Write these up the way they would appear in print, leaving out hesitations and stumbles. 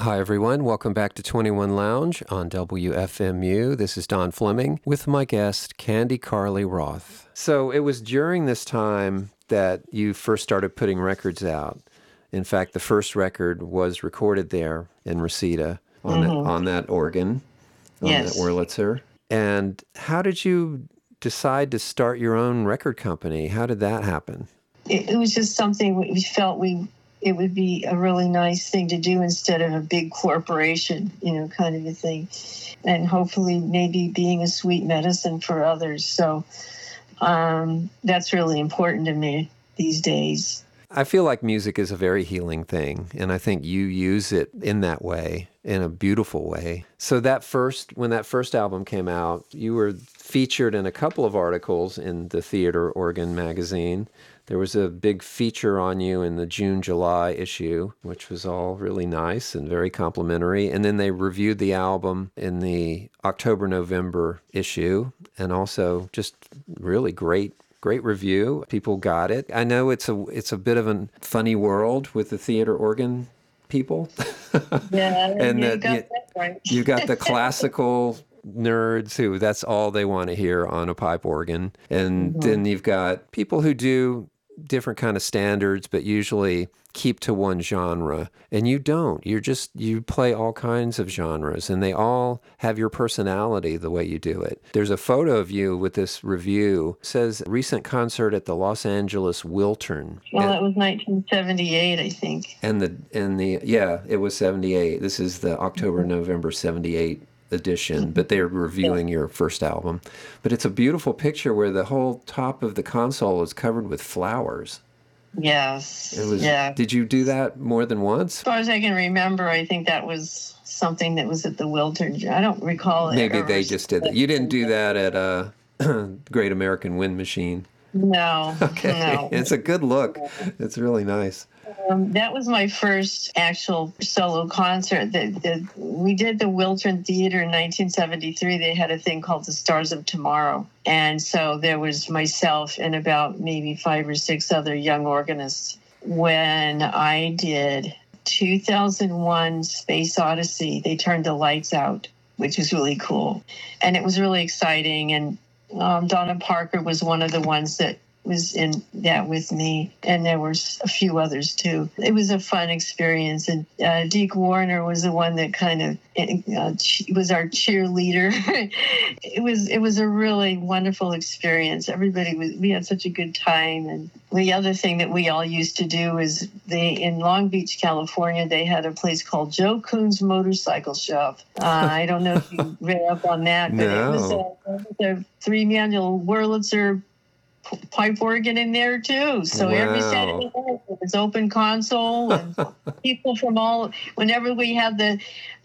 Hi, everyone. Welcome back to 21 Lounge on WFMU. This is Don Fleming with my guest, Candy Carly Roth. So it was during this time that you first started putting records out. In fact, the first record was recorded there in Reseda on that organ, on that Wurlitzer. And how did you decide to start your own record company? How did that happen? It was just something we felt it would be a really nice thing to do instead of a big corporation, kind of a thing. And hopefully maybe being a sweet medicine for others. So that's really important to me these days. I feel like music is a very healing thing, and I think you use it in that way, in a beautiful way. So when that first album came out, you were featured in a couple of articles in the Theater Organ magazine. There was a big feature on you in the June-July issue, which was all really nice and very complimentary. And then they reviewed the album in the October-November issue, and also just really great review. People got it. I know it's a bit of a funny world with the theater organ people. Yeah, and you got that right. You got the classical nerds who that's all they want to hear on a pipe organ. And then you've got people who do different kind of standards, but usually keep to one genre. And you don't. You play all kinds of genres, and they all have your personality the way you do it. There's a photo of you with this review. It says, recent concert at the Los Angeles Wiltern. Well, that was 1978, I think. It was 78. This is the October-November 78 edition, but they're reviewing your first album. But it's a beautiful picture where the whole top of the console is covered with flowers. Yes. Did you do that more than once? As far as I can remember, I think that was something that was at the Wiltern. I don't recall it. Maybe they just did that. You didn't do that at Great American Wind Machine. No. Okay. No. It's a good look. It's really nice. That was my first actual solo concert. We did the Wiltern Theater in 1973. They had a thing called the Stars of Tomorrow. And so there was myself and about maybe 5 or 6 other young organists. When I did 2001 Space Odyssey, they turned the lights out, which was really cool. And it was really exciting. And Donna Parker was one of the ones that was in that with me, and there were a few others too. It was a fun experience, and Deke Warner was the one that kind of was our cheerleader. It was a really wonderful experience. We had such a good time. And the other thing that we all used to do is in Long Beach, California, they had a place called Joe Coon's Motorcycle Shop. I don't know if you read up on that, but It was a 3-manual Wurlitzer pipe organ in there too. So every Saturday night it was open console, and people from whenever we had the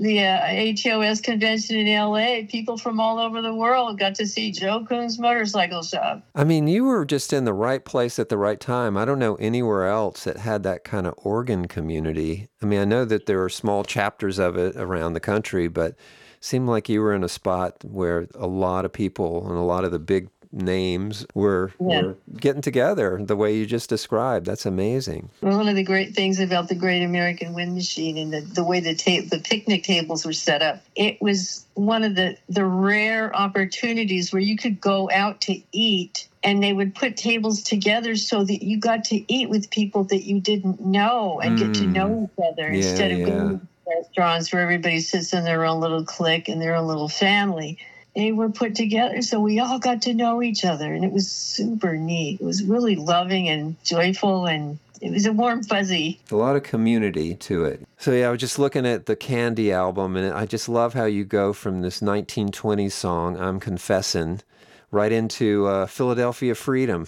HOS convention in LA, people from all over the world got to see Joe Coon's Motorcycle Shop. I mean, you were just in the right place at the right time. I don't know anywhere else that had that kind of organ community. I mean, I know that there are small chapters of it around the country, but it seemed like you were in a spot where a lot of people and a lot of the big names were getting together the way you just described. That's amazing. Well, one of the great things about the Great American Wind Machine and the way the picnic tables were set up, it was one of the rare opportunities where you could go out to eat, and they would put tables together so that you got to eat with people that you didn't know and get to know each other instead of going to restaurants where everybody sits in their own little clique and their own little family. They were put together so we all got to know each other, and it was super neat. It was really loving and joyful, and it was a warm fuzzy. A lot of community to it. So I was just looking at the Candy album, and I just love how you go from this 1920s song, I'm Confessing, right into Philadelphia Freedom.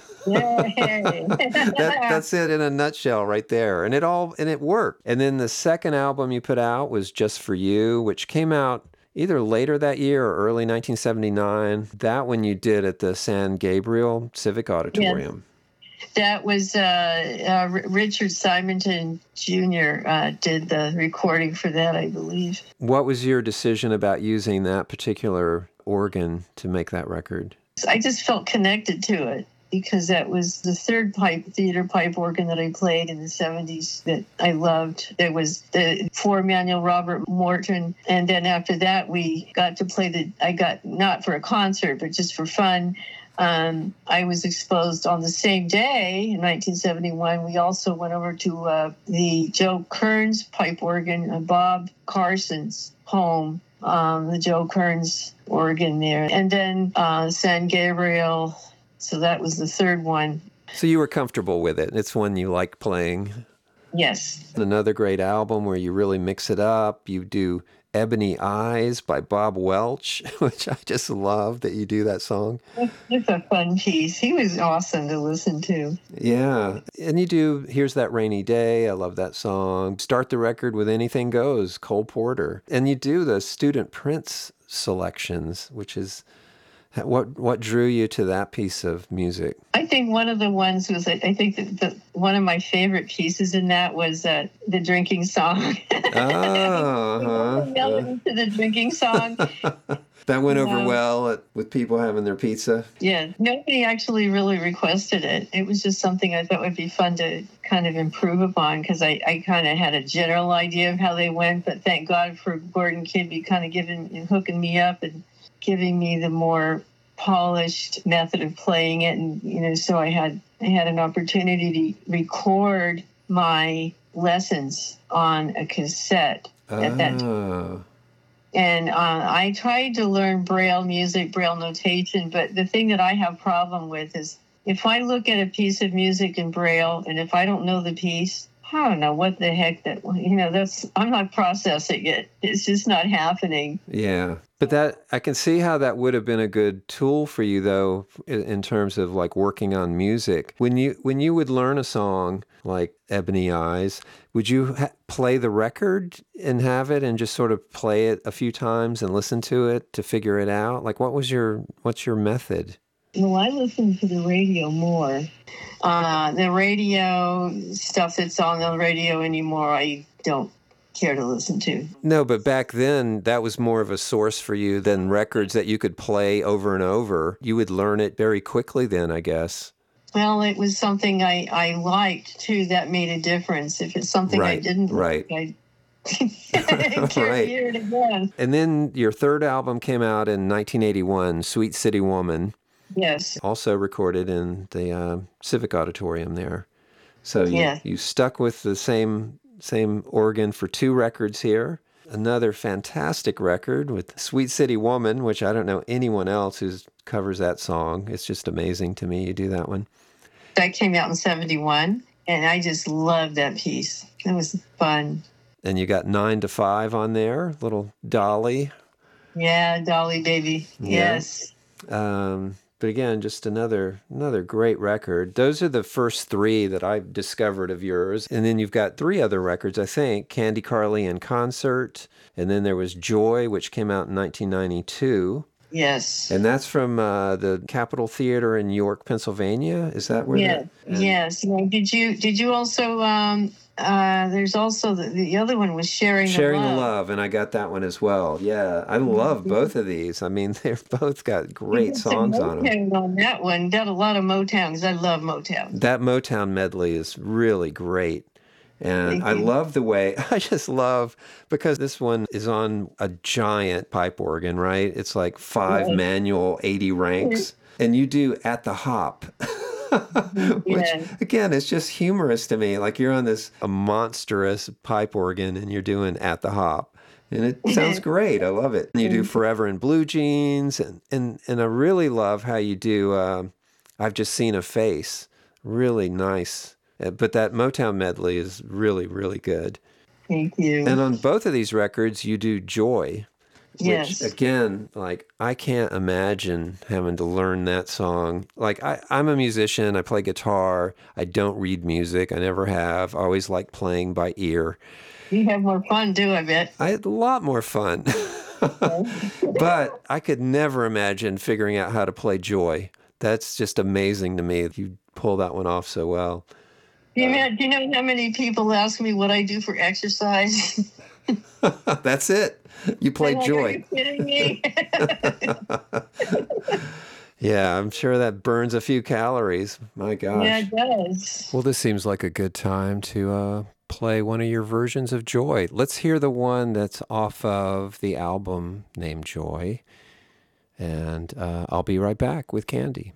That's it in a nutshell right there. And it worked. And then the second album you put out was Just For You, which came out either later that year or early 1979. That one you did at the San Gabriel Civic Auditorium. That was Richard Simonton Jr. Did the recording for that, I believe. What was your decision about using that particular organ to make that record? I just felt connected to it. because that was the third theater pipe organ that I played in the 70s that I loved. There was the for Manuel Robert Morton. And then after that, we got to play I got not for a concert, but just for fun. I was exposed on the same day in 1971. We also went over to the Joe Kearns pipe organ, Bob Carson's home, the Joe Kearns organ there. And then San Gabriel. So that was the third one. So you were comfortable with it. It's one you like playing. Yes. Another great album where you really mix it up. You do Ebony Eyes by Bob Welch, which I just love that you do that song. It's a fun piece. He was awesome to listen to. Yeah. And you do Here's That Rainy Day. I love that song. Start the Record with Anything Goes, Cole Porter. And you do the Student Prince selections, which is... What drew you to that piece of music? I think one of the ones was, I think that one of my favorite pieces in that was the drinking song. To the drinking song. That went over well with people having their pizza? Yeah. Nobody actually really requested it. It was just something I thought would be fun to kind of improve upon because I kind of had a general idea of how they went, but thank God for Gordon Kidby kind of hooking me up and giving me the more polished method of playing it. And, so I had an opportunity to record my lessons on a cassette at that time. And I tried to learn Braille music, Braille notation, but the thing that I have problem with is if I look at a piece of music in Braille and if I don't know the piece, I don't know what the heck I'm not processing it. It's just not happening. Yeah. But I can see how that would have been a good tool for you, though, in terms of like working on music. When you would learn a song like Ebony Eyes, would you play the record and have it and just sort of play it a few times and listen to it to figure it out? Like, what's your method? Well, I listen to the radio more. The radio stuff that's on the radio anymore, I don't care to listen to. No, but back then, that was more of a source for you than records that you could play over and over. You would learn it very quickly then, I guess. Well, it was something I liked, too, that made a difference. If it's something I didn't like, I'd hear it again. And then your third album came out in 1981, Sweet City Woman. Yes. Also recorded in the Civic Auditorium there. So you stuck with the same organ for 2 records here. Another fantastic record with Sweet City Woman, which I don't know anyone else who covers that song. It's just amazing to me you do that one. That came out in 1971, and I just loved that piece. It was fun. And you got 9 to 5 on there, little Dolly. Yeah, Dolly baby. Yeah. Yes. But again, just another great record. Those are the first 3 that I've discovered of yours. And then you've got 3 other records, I think. Candy Carly in Concert. And then there was Joy, which came out in 1992. Yes. And that's from the Capitol Theater in York, Pennsylvania. Is that where Yes. Now, did you also... there's also the other one was Sharing the Love. And I got that one as well. Yeah, I love both of these. I mean, they've both got great songs on them. On that one, got a lot of Motown because I love Motown. That Motown medley is really great. And I love the way, because this one is on a giant pipe organ, right? It's like 5 manual 80 ranks. And you do At the Hop. Which, again, it's just humorous to me. Like you're on a monstrous pipe organ and you're doing At the Hop. And it sounds great. I love it. And you do Forever in Blue Jeans. And I really love how you do I've Just Seen a Face. Really nice. But that Motown medley is really, really good. Thank you. And on both of these records, you do Joy. Which, again, like, I can't imagine having to learn that song. Like, I'm a musician. I play guitar. I don't read music. I never have. I always like playing by ear. You have more fun, too, I bet. I had a lot more fun. But I could never imagine figuring out how to play Joy. That's just amazing to me. You pull that one off so well. Do you know how many people ask me what I do for exercise? That's it. You play Joy. Are you kidding me? Yeah, I'm sure that burns a few calories. My Yeah, gosh. it does. Well, this seems like a good time to play one of your versions of Joy. Let's hear the one that's off of the album named Joy. And I'll be right back with Candy.